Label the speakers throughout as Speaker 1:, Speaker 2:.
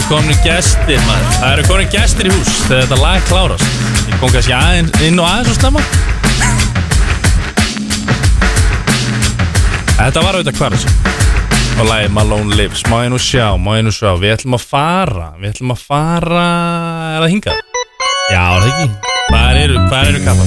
Speaker 1: komin gestir, maður. Það eru komin gestir í hús þegar þetta lag klárast. Ég kom kannski inn og aðeins og snemma. Þetta var auðvitað Quares og lagið Malone Lives. Má ég nú sjá. Við ætlum að fara. Er það hingað? Já, er það ekki? Hvað eru kappa?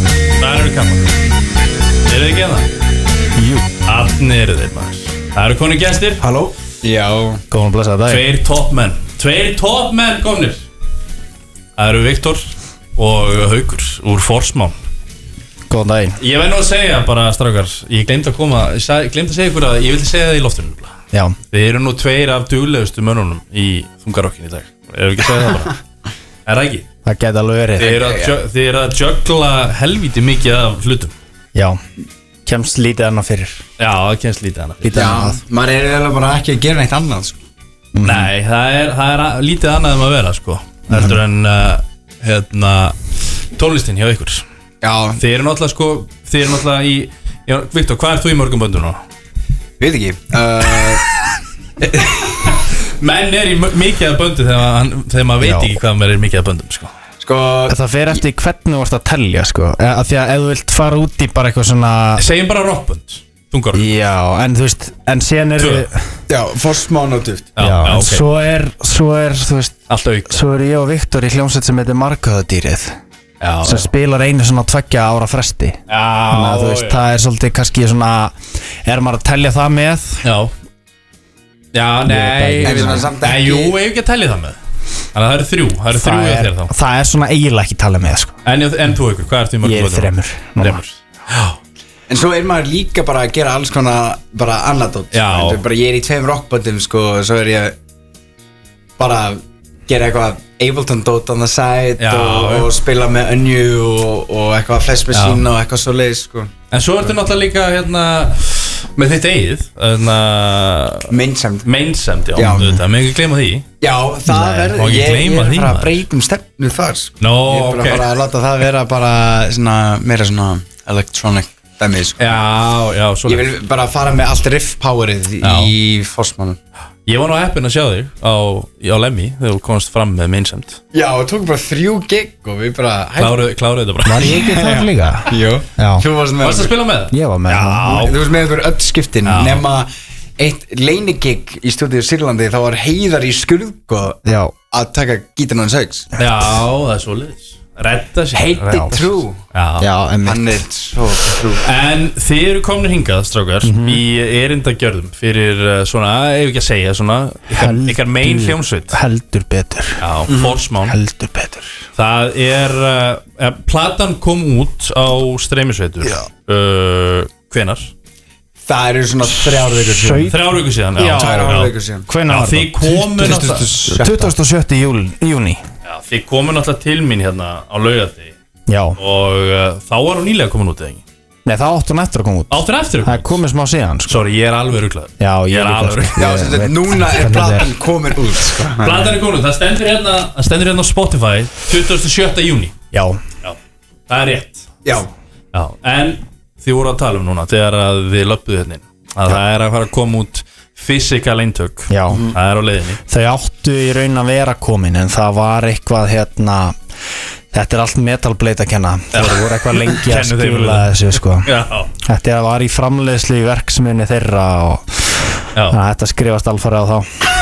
Speaker 1: Eru þið ekki að það? Jú. Þannig eru þeir, maður. Það eru komin gestir.
Speaker 2: Halló.
Speaker 3: Já.
Speaker 1: Góðan blessaða dag. Tveir toppmenn komnir. Það eru Viktor og Haukur úr Forsmán.
Speaker 2: Góðan daginn.
Speaker 1: Ég verð nú að segja bara, strákar, ég gleymd að segja ykkur að ég vildi segja það í loftinu.
Speaker 2: Já.
Speaker 1: Við erum nú tveir af duglegustu mönnunum í þungarokkin í dag. Erum við ekki að segja það bara? Er það ekki?
Speaker 2: Það geti alveg verið.
Speaker 1: Þið eru að juggla helvíti mikið af hlutum.
Speaker 2: Já. Kemst lítið annað fyrir.
Speaker 1: Já, það kemst lítið annað fyrir.
Speaker 3: Já, maður eiginlega bara ekki að gera neitt annað, sko.
Speaker 1: Nei, það er lítið annað að vera, sko. Heldur en tónlistin hjá ykkur.
Speaker 3: Já.
Speaker 1: Þið eru náttúrulega í Viktor, hvað ert þú í mörgum böndum núna?
Speaker 3: Veit ekki.
Speaker 1: Menn er í mikið af böndum þegar maður veit ekki hvað maður er mikið af böndum, sko.
Speaker 2: Það fer eftir hvernig þú varst að telja, sko. Af því að ef þú vilt fara út í bara eitthvað svona...
Speaker 1: Segjum bara rockbönd, þungarokk.
Speaker 2: Já, en þú veist, en síðan er við...
Speaker 3: Já, Forsmán og Duft.
Speaker 2: Já, en okay. Svo er, þú veist...
Speaker 1: Alltaf auka.
Speaker 2: Svo er ég og Viktor í hljómsveit sem heitir Markhöðadýrið. Sem spilar einu svona 2 ára fresti.
Speaker 1: Já.
Speaker 2: Þannig að þú veist, það er svolítið kannski svona... Er maður að telja það með?
Speaker 1: Já, nei, jú, ég ekki að telja það með. Þannig að það eru 3 hjá þér þá.
Speaker 2: Það er svona eiginlega ekki talað með, sko.
Speaker 1: En þú ykkur, hvað ertu í mörgum böndum?
Speaker 2: Ég er 3.
Speaker 1: Já.
Speaker 3: En svo er maður líka bara að gera alls konar bara annað dót.
Speaker 1: Já.
Speaker 3: Ég er í 2 rockböndum, sko, og svo er ég bara að gera eitthvað Ableton dót on the side og spila með Önju og eitthvað Flash Machine og eitthvað svo leið, sko. En
Speaker 1: svo ertu náttúrulega líka með þitt eigið Meinsemd, já, þetta með ekki gleyma því.
Speaker 3: Já, það verður, ég er bara að breytum stefnu þar. Ég er bara að láta það vera bara meira svona electronic dæmi, sko.
Speaker 1: Já, svo
Speaker 3: ég vil bara fara með allt riff powerið í Forsmánum.
Speaker 1: Ég var nú heppinn að sjá þig á Lemmy þegar þú komast fram með Meinsemd.
Speaker 3: Já, og tók bara 3 gig og við bara
Speaker 1: kláruðu þetta bara.
Speaker 2: Var ég ekki það líka?
Speaker 3: Jú. Þú varst með.
Speaker 1: Varst að spila með það?
Speaker 2: Ég var með.
Speaker 3: Já, þú varst með ykkur öll skiptin nema eitt leinigig í stúdíu Sýrlandi. Þá var Heiðar í Skurðgó að taka gítarinn hans Hauks.
Speaker 1: Já, það er svoleiðis. Redda sér.
Speaker 3: Heiti Trú.
Speaker 2: Já,
Speaker 3: hann er svo trú.
Speaker 1: En þið eru komnir hingað, strákar, í erindagjörðum fyrir svona, ef ekki að segja svona ykkar main hljómsveit.
Speaker 2: Heldur betur.
Speaker 1: Já, Forsmán.
Speaker 2: Heldur betur.
Speaker 1: Það er platan kom út á streymisveitur. Hvenar?
Speaker 3: Það eru svona 3 vikur síðan.
Speaker 1: 3 vikur síðan,
Speaker 3: já. 2 vikur síðan.
Speaker 2: Hvenar var
Speaker 1: það?
Speaker 2: 27. júni.
Speaker 1: Já, þið komu náttúrulega til mín hérna á laugardegi.
Speaker 2: Já.
Speaker 1: Og þá var hún nýlega komin út, eða ekki?
Speaker 2: Nei, það átti hún eftir að koma út.
Speaker 1: Átti hún eftir að koma út?
Speaker 2: Það komið smá síðan, sko.
Speaker 1: Sorry, ég er alveg ruglað.
Speaker 2: Já, ég er alveg ruglað.
Speaker 3: Já, sem þetta, núna er platan komin út, sko.
Speaker 1: Platan er komin út, það stendur hérna á Spotify 27. júni.
Speaker 2: Já.
Speaker 1: Það er rétt.
Speaker 3: Já.
Speaker 1: En þið voru að tala núna, þegar að þið löppuðu hérna inn, að það er að fara að koma út physical eintök.
Speaker 2: Já.
Speaker 1: Það er á leiðinni.
Speaker 2: Þau áttu í raun að vera komin, en það var eitthvað þetta er allt Metal Blade að kenna. Þeir voru eitthvað lengi að skila þessu, sko. Já. Þetta var í framleiðslu í verksmiðjunni þeirra og þetta skrifast alfarið á þá.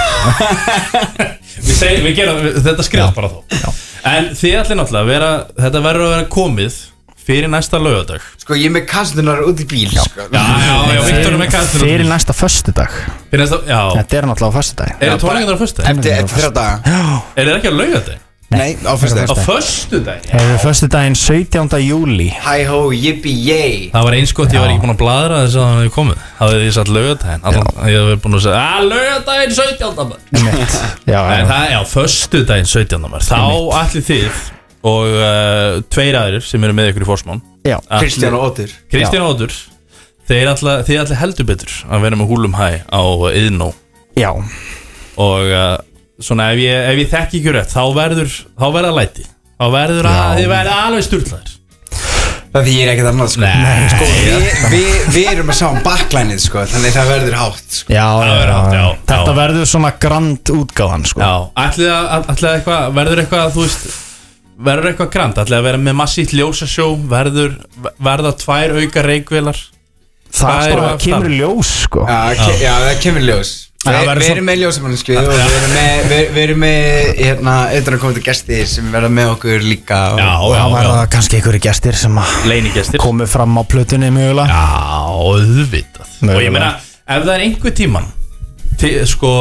Speaker 1: Við gerum þetta skrifast bara á þá. Já. En þið allir náttúrulega þetta verður að vera komið fyrir næsta laugardag.
Speaker 3: Sko, ég með kassunar út í bíl, sko.
Speaker 1: Já, Viktor er með kassunar.
Speaker 2: Fyrir næsta föstudag. Þetta er náttúrulega á föstudag.
Speaker 1: Er tónleikandar á föstudag?
Speaker 3: Eftir 3 daga.
Speaker 1: Er það ekki á laugardag?
Speaker 3: Nei, á föstudag.
Speaker 1: Á föstudag?
Speaker 2: Hefur föstudaginn 17. júli.
Speaker 3: Hæ-hó, jippi-yey.
Speaker 1: Það var einskott, ég var ekki búin að bladra þess að það hefði komið. Það hefði ég satt laugardaginn. Ég hefði búin að segja, laugardaginn 17. En föstudaginn 17. Þá allir þið og 2 aðrir sem eru með ykkur í Forsmán.
Speaker 3: Kristján og Ótur.
Speaker 1: Þið allir heldur betur að vera með húlum hæ á Iðnó.
Speaker 2: Já.
Speaker 1: Og svona ef ég þekki ekki rétt þá verður læti. Þá verður þið verður alveg sturlaðir.
Speaker 3: Það þýðir ekkert annað sko.
Speaker 1: Nei, sko,
Speaker 3: við erum að sjá backlænið sko, þannig það verður hátt sko.
Speaker 2: Já. Þetta verður svona grand útgáðan sko.
Speaker 1: Já, ætli eitthvað, verður eitthvað, þú veist, verður eitthvað grand, ætli að vera með massíft ljósasjó, verða 2 auka reykvélar.
Speaker 2: Það bara kemur ljós sko.
Speaker 3: Já, það kemur ljós. Við erum með ljósamannsku og við erum með eitthvað komið til gestir sem verða með okkur líka.
Speaker 2: Já, það verða kannski einhverju gestir sem komu fram á plötunni mögulega.
Speaker 1: Já, auðvitað. Og ég meina, ef það er einhver tíman sko,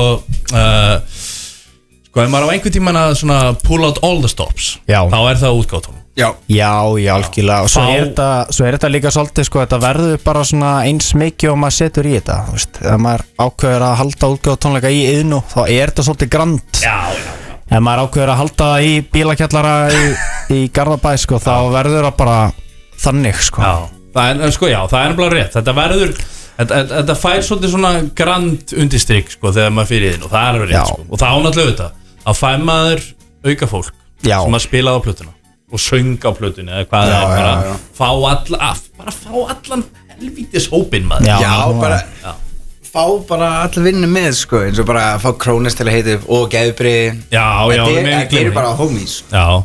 Speaker 1: ef maður á einhver tíman að svona pull out all the stops, þá er það útgáðan.
Speaker 2: Já, algjörlega. Og svo er þetta líka svolítið sko, þetta verður bara svona eins mikið og maður setur í þetta, þú veist. Ef maður ákveður að halda útgáðutónleika í Iðnó, þá er þetta svolítið grand. Já. Ef maður ákveður að halda það í bílakjallara í Garðabæ sko, þá verður það bara þannig sko.
Speaker 1: Það er nefnilega rétt. Þetta verður, þetta fær svolítið svona grand undirstrykk sko, þegar maður fyrir Iðnó, það er alveg rétt sko. Og það ánáttúrulega þetta, að fær maður auka fólk sem að spila á plötuna og söng á plötunni eða hvað það er, bara fá allan helvítis hópinn maður. Fá bara allir vinnu með sko, eins og bara fá Krónes til að heita og Geðbrið. Þetta eru bara homies.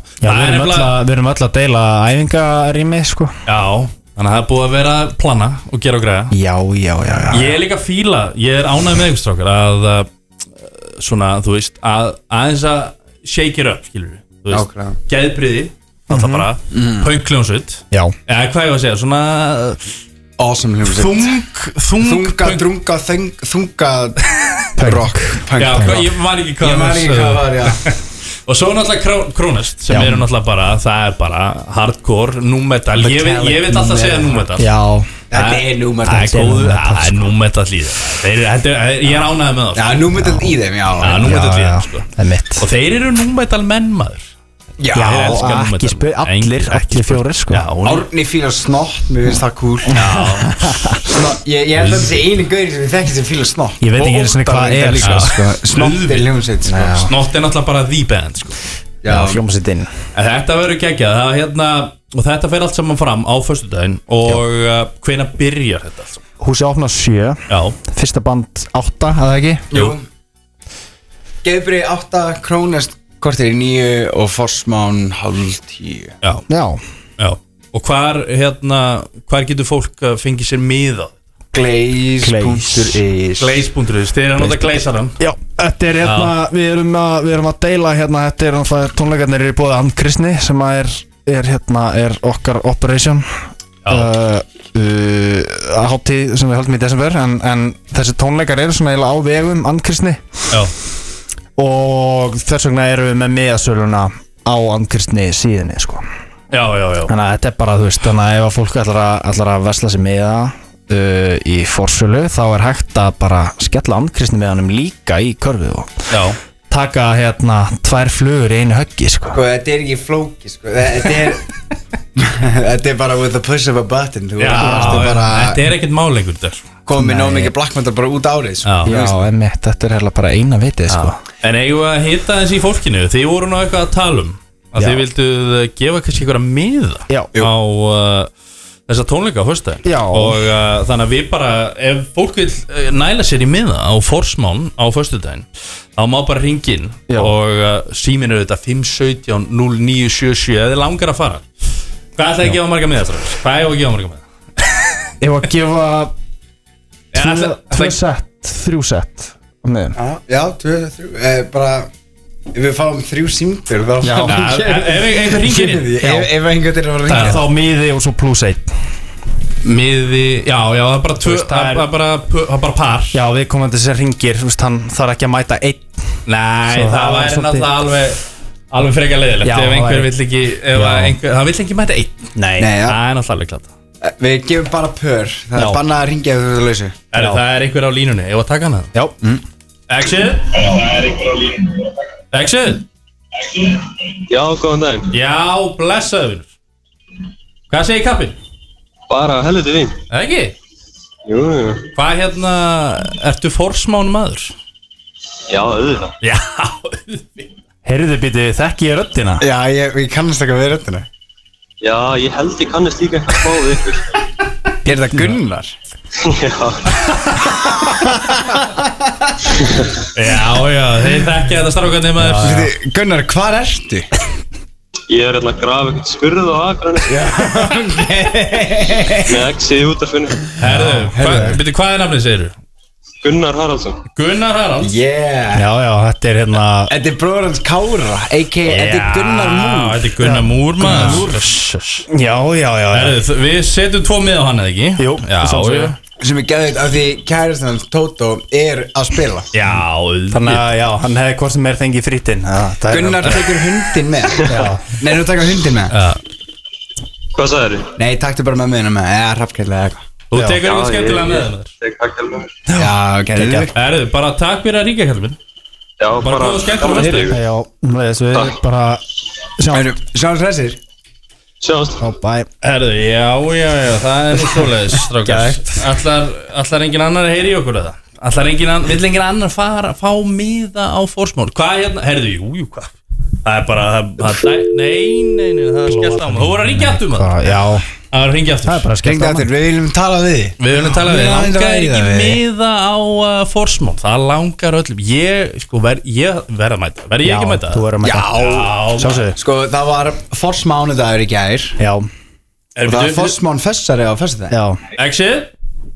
Speaker 2: Við erum öll að deila æfingarými sko.
Speaker 1: Já, þannig að það er búið að vera að plana og gera og greiða.
Speaker 2: Já.
Speaker 1: Ég er líka að fíla, ég er ánægð með ykkur strákar að svona, þú veist, aðeins að shake it up, skilur við. Þú veist, Geðbriði alltaf bara, pönkljónsut.
Speaker 2: Já.
Speaker 1: Eða hvað ég var að segja, svona
Speaker 3: awesome hljómsveit. Þunga rock.
Speaker 1: Já, ég man ekki hvað það var, já. Og svo náttúrulega Krónest, sem eru náttúrulega bara, það er bara hardcore, nu-metal. Ég veit alltaf að segja nu-metal.
Speaker 2: Já.
Speaker 3: Þetta er nu-metal.
Speaker 1: Það er nu-metal í þeim. Ég er ánægð með það.
Speaker 3: Já, nu-metal í þeim, já.
Speaker 1: Já, nu-metal í þeim, sko.
Speaker 2: Það er mitt.
Speaker 1: Og þeir eru nu-metal menn, maður.
Speaker 2: Já, ekki spil, allir 4 sko.
Speaker 3: Árni fílar snott, mér finnst það cool. Ég held að þessi einu gauri sem við þekkjum sem fílar snott.
Speaker 2: Ég veit ekki eins og hvað er líka sko.
Speaker 3: Snott er hljómsveit sko.
Speaker 1: Snott er náttúrulega bara the band sko.
Speaker 2: Já, hljómsveitinn.
Speaker 1: Þetta verður geggjað, og þetta fer allt saman fram á föstudaginn. Og hvenær byrjar þetta allt saman?
Speaker 2: Húsið opnar 7. Já. Fyrsta band 8, eða ekki?
Speaker 3: Jú. Geðbrið 8, Krónest kortir í 9 og Forsmán 9:30.
Speaker 1: Já. Og hvar getur fólk fengið sér miða?
Speaker 3: Glaze.is.
Speaker 1: Þeir eru að nota Glaze-arann.
Speaker 2: Já, þetta er við erum að deila þetta er náttúrulega tónleikarnir í boði Andkristni sem er okkar operation. Hátíð sem við höldum í desember, en þessi tónleikar eru svona eiginlega á vegum Andkristni. Já. Og þess vegna erum við með miðasöluna á Andkristni síðunni sko.
Speaker 1: Já.
Speaker 2: Þannig að þetta er bara, þú veist, þannig að ef að fólk ætlar að vesla sér miða í forsölu, þá er hægt að bara skella Andkristni miðanum líka í körfu og taka 2 flugur í einu höggi sko.
Speaker 3: Þetta er ekki flóki sko. Þetta er bara with the push of a button.
Speaker 1: Þetta er ekkert mál lengur þar.
Speaker 3: Komið nóg mikið black metal bara út árið sko.
Speaker 2: Já, þetta er heila bara eina vitið sko.
Speaker 1: En eigum við að hitta þessi í fólkinu. Þið voru nú eitthvað að tala að þið vilduð gefa kannski einhverja miða á þessa tónleika á föstudaginn. Og þannig að við bara, ef fólk vil næla sér í miða á Forsmán á föstudaginn, þá má bara hringja inn og síminn er þetta 517 0977 eða þið langar að fara. Hvað ætlaði að gefa marga miða þessar? Hvað er að gefa marga miða?
Speaker 2: Ég var að gefa 2 sett, 3 sett á miðun.
Speaker 3: Já, 2, 3 bara, ef við fáum 3 símtur þá
Speaker 1: ef einhver hringir inn
Speaker 3: ef einhver til að fara að ringja
Speaker 2: þá miði og svo plus 1
Speaker 1: miði, já, það er bara 2, það er bara par. Já,
Speaker 2: við komum til þess að ringir, hann þarf ekki að mæta 1.
Speaker 1: Nei, það væri náttúrulega alveg frekar leiðilegt ef einhver vill ekki, það vill ekki mæta 1. Nei, það er náttúrulega alveg klart.
Speaker 3: Við gefum bara pör, það er bannað að ringja ef þú ert að lausa.
Speaker 1: Það er einhver á línunni, ef að taka hana.
Speaker 2: Já.
Speaker 1: Action.
Speaker 4: Það er einhver á línunni.
Speaker 1: Action.
Speaker 4: Já, góðan daginn.
Speaker 1: Já, blessaðu vinur. Hvað segir kappinn?
Speaker 4: Bara helviti vín.
Speaker 1: Það ekki?
Speaker 4: Jú.
Speaker 1: Hvað ertu Forsmán maður?
Speaker 4: Já, auðvitað.
Speaker 1: Já, auðvitað.
Speaker 2: Heyrðu býttu, þekki ég röddina?
Speaker 3: Já, ég kannast ekki við röddina.
Speaker 4: Já, ég held ég kannast líka eitthvað smá við ykkur.
Speaker 3: Það Gunnar?
Speaker 1: Já, þeir þekkja þetta strákarnir maður.
Speaker 3: Gunnar, hvar ertu?
Speaker 4: Ég er að grafa eitthvað skurð á Akranesi. Með exi í útvarpinu.
Speaker 1: Herðu, hvað er nafnið segirðu?
Speaker 4: Gunnar Haraldsson.
Speaker 1: Gunnar Haralds?
Speaker 2: Já, þetta er hérna
Speaker 3: Þetta er bróður hans Kára, a.k.a. Þetta er Gunnar Múr.
Speaker 1: Já, þetta er Gunnar Múr maður.
Speaker 2: Já.
Speaker 1: Herðu, við setjum 2 miða á hann eða ekki?
Speaker 2: Jú,
Speaker 3: sem geðveikt af því kærastan hans Tótó er að spila.
Speaker 1: Já,
Speaker 2: þannig að hann hefði hvort sem fengið frítinn.
Speaker 3: Gunnar tekur hundinn með. Nei, nú tekur hundinn með.
Speaker 4: Hvað sagðir þið?
Speaker 3: Nei, taktu bara með miðina með, eða Hrafnkell eða eitthvað.
Speaker 1: Þú tekur eitthvað skemmtilega með það?
Speaker 4: Tek Hrafnkell með mér.
Speaker 3: Já, geðveikt.
Speaker 1: Herðu, bara takk fyrir að ríkja kallið minn.
Speaker 4: Já,
Speaker 1: bara góða skemmtilega næstu.
Speaker 2: Já, við bara
Speaker 3: sjáum hressir.
Speaker 4: Sjáumst.
Speaker 1: Herðu, já, það er nú svoleiðis, strákar. Ætlar engin annar að heyri í okkur eða? Vill engin annar fá miða á forsmál? Hvað hérna? Herðu, jú, hvað? Það er bara, nei, það er skellt á mig. Þú voru að ringja aftur maður.
Speaker 2: Já.
Speaker 1: Það var að ringja aftur.
Speaker 2: Það er bara skellt á mig.
Speaker 3: Við viljum tala við þig.
Speaker 1: Langar ekki miða á forsmál. Það langar öllum. Ég verð að mæta. Verð ég ekki að mæta?
Speaker 2: Þú verð að mæta.
Speaker 1: Já.
Speaker 2: Sjálfsögðu.
Speaker 3: Sko, það var forsmánudagur í gær.
Speaker 2: Já.
Speaker 3: Og það var forsmán fessari á föstudag.
Speaker 2: Já.
Speaker 1: Exit.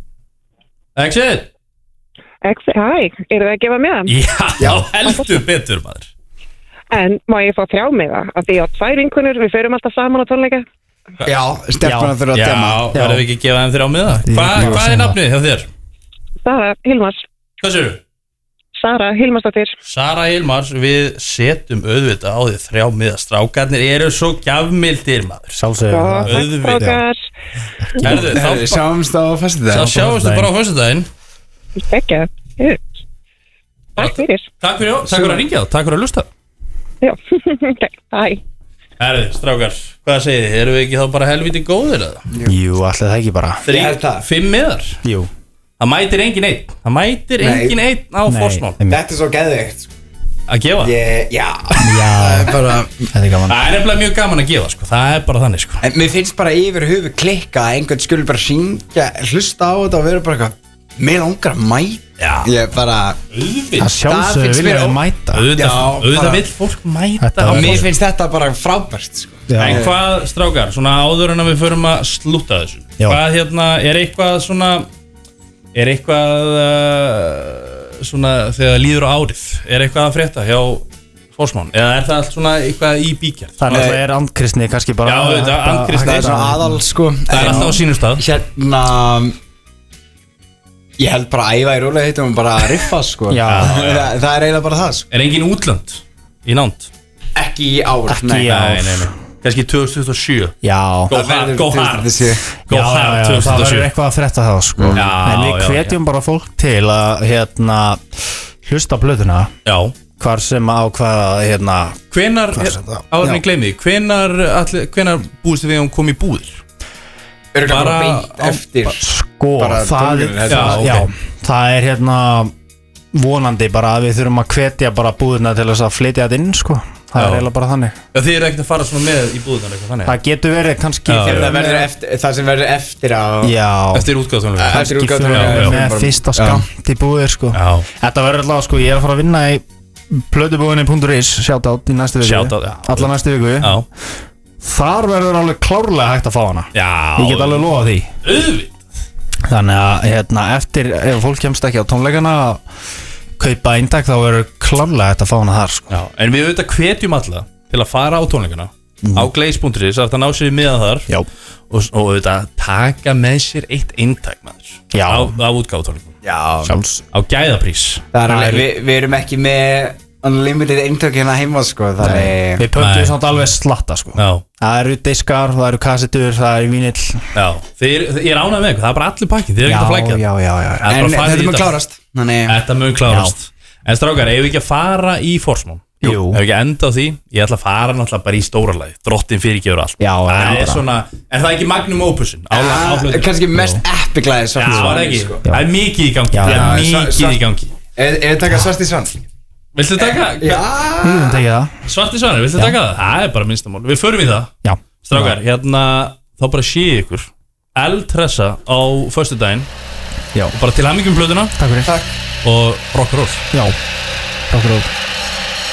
Speaker 5: Hæ, eru það að gefa miða?
Speaker 1: Já, heldur betur maður.
Speaker 5: En má ég fá 3 miða? Af því að 2 vinkonur, við förum alltaf saman á tónleika.
Speaker 3: Já, Stefán þurfa að dema.
Speaker 1: Já, verðum við ekki að gefa þeim 3 miða? Hvað er nafnið hjá þér?
Speaker 5: Sara Hilmars.
Speaker 1: Hvað séu?
Speaker 5: Sara Hilmarsdóttir.
Speaker 1: Sara Hilmars, við setjum auðvitað á því 3 miða. Strákarnir eru svo gjafmildir maður.
Speaker 2: Sjálfsögðu.
Speaker 5: Strákar.
Speaker 3: Herðu, sjáumst á föstudag.
Speaker 1: Þá sjáumst við bara á föstudaginn.
Speaker 5: Ekki, takk fyrir.
Speaker 1: Takk fyrir að ringja þá, takk fyrir að lusta.
Speaker 5: Já, bye.
Speaker 1: Herðu, strákar, hvað segið þið? Erum við ekki þá bara helviti góðir eða?
Speaker 2: Jú, alltaf það ekki bara.
Speaker 1: 5 miðar? Jú. Það mætir engin einn á forsmál.
Speaker 3: Þetta er svo geðveikt
Speaker 1: að gefa?
Speaker 3: Já.
Speaker 2: Það er gaman.
Speaker 1: Það er nefnilega mjög gaman að gefa, sko. Það er bara þannig, sko.
Speaker 3: En mér finnst bara yfir höfu klikka að einhvern skulle bara syngja, hlusta á þetta og vera bara eitthvað mér langar að mæta. Ég bara
Speaker 2: það sjálfsögðu vilja að mæta.
Speaker 1: Auðvitað vill fólk mæta.
Speaker 3: Og mér finnst þetta bara frábært, sko.
Speaker 1: En hvað, strákar, svona áður en að við förum að slúta þessu, hvað hérna, er eitthvað svona þegar líður á árið, er eitthvað að frétta hjá forsmán, eða er það allt svona eitthvað í bíkjart?
Speaker 2: Þannig að það er andkristni kannski bara.
Speaker 1: Já, þetta er andkristni.
Speaker 3: Það er svona aðal, sko.
Speaker 1: Það er alltaf á sínum stað.
Speaker 3: Hérna ég held bara að æfa í rólega heitum og bara að riffa, sko. Það er eiginlega bara það, sko.
Speaker 1: Er engin útlönd í nánd?
Speaker 3: Ekki í ár.
Speaker 1: Nei. Kannski 2027.
Speaker 2: Já.
Speaker 1: Go hard 2027.
Speaker 2: Það verður eitthvað að frétta þá, sko. En við hvetjum bara fólk til að hlusta á plötuna.
Speaker 1: Já.
Speaker 2: Hvar sem á hvað
Speaker 1: hvenar, áður en ég gleymi því, hvenar búist við að hún kom í búðir?
Speaker 3: Bara beint eftir.
Speaker 2: Sko, það er vonandi bara að við þurfum að hvetja bara búðina til þess að flytja þetta inn, sko. Það er eiginlega bara þannig.
Speaker 1: Þið eru ekkert að fara svona með í búðina eitthvað þannig?
Speaker 2: Það getur verið kannski
Speaker 3: það sem verður eftir á.
Speaker 1: Eftir útgáðstónleika.
Speaker 2: Með fyrsta skamt í búðir, sko. Þetta verður alltaf, sko, ég er að fara að vinna í plötubúðinni.is, shoutout í næstu viku. Alla næstu viku. Þar verður alveg klárlega hægt að fá hana. Ég get alveg lofa því. Þannig að eftir, ef fólk kemst ekki á tónleikana að kaupa eindag, þá verður klárlega hægt að fá hana þar, sko.
Speaker 1: En við auðvitað hvetjum alla til að fara á tónleikana á glaze.is, að það ná sér í miðan þar og auðvitað taka með sér eitt eindag á útgáfutónleikum. Á gæðaprís.
Speaker 3: Við erum ekki með unlimited eintökk hérna heima, sko.
Speaker 2: Við pöntum samt alveg slatta, sko. Það eru diskar, það eru kassettur, það eru vínill.
Speaker 1: Ég er ánægð með eitthvað, það er bara allir pakki. Þið eru ekkert að flækja.
Speaker 3: En þetta mun klárast.
Speaker 1: Þetta mun klárast. En strákar, ef við ekki að fara í forsmán, ef við ekki að enda á því, ég ætla að fara náttúrulega bara í stóra lagi. Drottin fyrirgefur allt. Það er svona, er það ekki magnum opusin?
Speaker 3: Kannski mest epiclæði.
Speaker 1: Það er mikið í gangi.
Speaker 3: Ef við taka Svarti Svann.
Speaker 1: Viltu taka?
Speaker 3: Já.
Speaker 2: Svarti
Speaker 1: Svanur, viltu taka það? Það er bara minnstamál. Við förum í það. Strákar, hérna þá bara sé ykkur L-Tressa á föstudaginn.
Speaker 2: Já.
Speaker 1: Og bara til hamingjum plötuna.
Speaker 2: Takk fyrir.
Speaker 3: Takk.
Speaker 1: Og rock and roll.
Speaker 2: Já, rock and roll.